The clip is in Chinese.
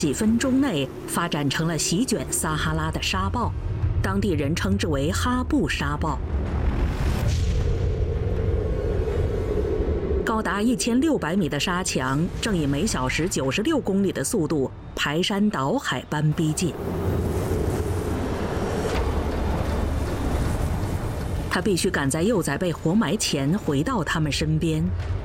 几分钟内发展成了席卷撒哈拉的沙暴，当地人称之为哈布沙暴。高达1600米的沙墙正以每小时96公里的速度排山倒海般逼近。他必须赶在幼崽被活埋前回到他们身边，